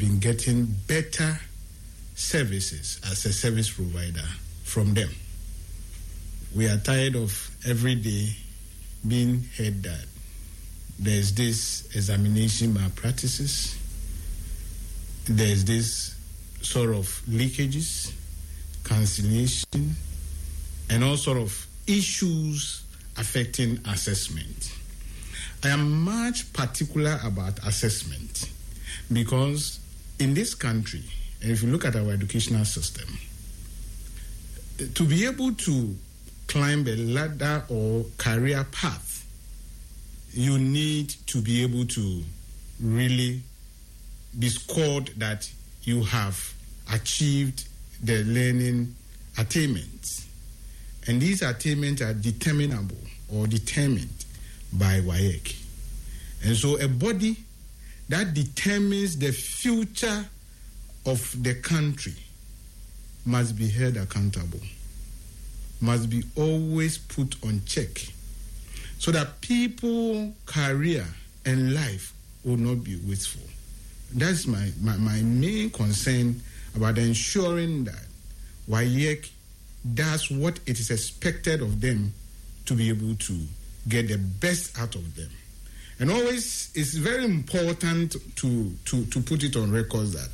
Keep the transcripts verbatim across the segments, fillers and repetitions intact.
been getting better services as a service provider from them. We are tired of every day being heard that there's this examination malpractices, there's this sort of leakages, cancellation, and all sort of issues affecting assessment. I am much particular about assessment because in this country, and if you look at our educational system, to be able to climb a ladder or career path, you need to be able to really be scored that you have achieved the learning attainments. And these attainments are determinable or determined by W A E C. And so a body that determines the future of the country must be held accountable, must be always put on check, so that people, career, and life will not be wasteful. That's my, my, my main concern about ensuring that W A E C does what it is expected of them to be able to get the best out of them. And always, it's very important to, to, to put it on record that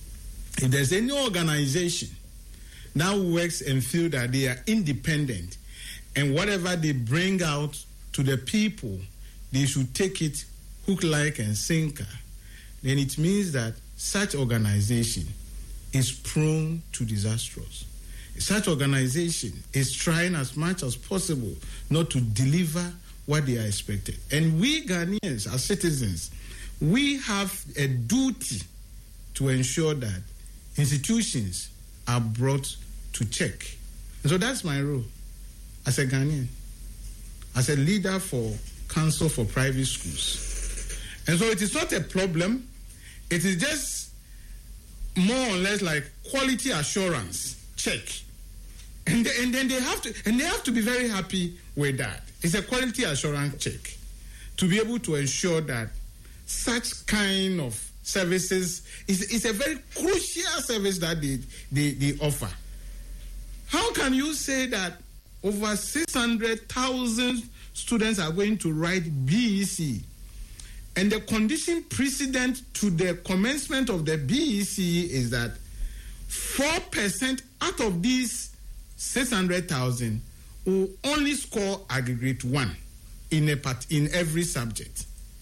if there's any organization that works and feel that they are independent and whatever they bring out to the people, they should take it hook, like, and sinker, then it means that such organization is prone to disasters. Such organization is trying as much as possible not to deliver what they are expected. And we Ghanaians, as citizens, we have a duty to ensure that institutions are brought to check. And so that's my role as a Ghanaian, as a leader for Council for Private Schools. And so it is not a problem. It is just more or less like quality assurance check. And, they, and then they have to and they have to be very happy with that. It's a quality assurance check to be able to ensure that such kind of services is, is a very crucial service that they, they, they offer. How can you say that over six hundred thousand students are going to write B E C, and the condition precedent to the commencement of the B E C is that four percent out of these six hundred thousand will only score aggregate one in a part, in every subject.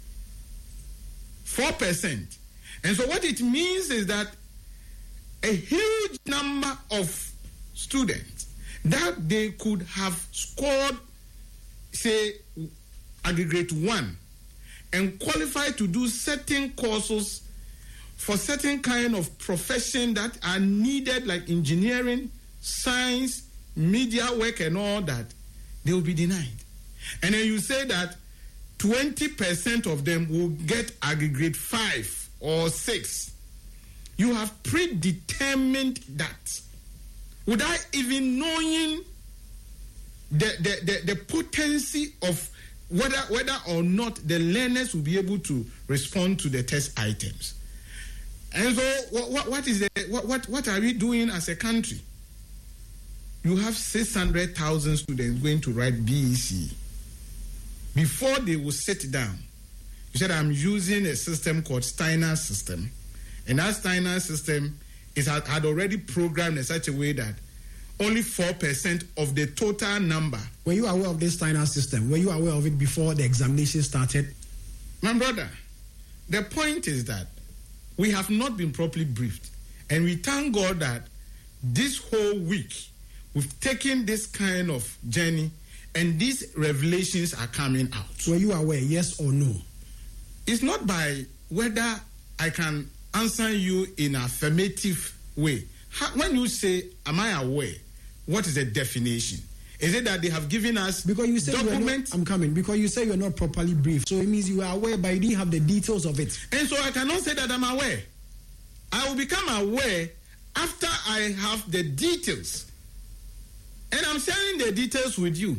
four percent. And so what it means is that a huge number of students that they could have scored, say, aggregate one and qualify to do certain courses for certain kind of profession that are needed, like engineering, science, media work and all that, they will be denied. And then you say that twenty percent of them will get aggregate five or six. You have predetermined that without even knowing the, the, the, the potency of whether whether or not the learners will be able to respond to the test items. And so what, what is the what, what what are we doing as a country? You have six hundred thousand students going to write B E C. Before they will sit down, you said, I'm using a system called Steiner system. And that Steiner system is had, had already programmed in such a way that only four percent of the total number. Were you aware of this Steiner system? Were you aware of it before the examination started? My brother, the point is that we have not been properly briefed. And we thank God that this whole week, we've taken this kind of journey and these revelations are coming out. Were you aware, yes or no? It's not by whether I can answer you in an affirmative way. How, when you say, am I aware, what is the definition? Is it that they have given us because you say document? Not, I'm coming. Because you say you're not properly briefed. So it means you were aware, but you didn't have the details of it. And so I cannot say that I'm aware. I will become aware after I have the details. And I'm sharing the details with you.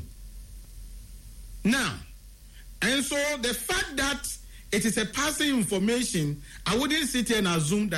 Now, and so the fact that it is a passing information, I wouldn't sit here and assume that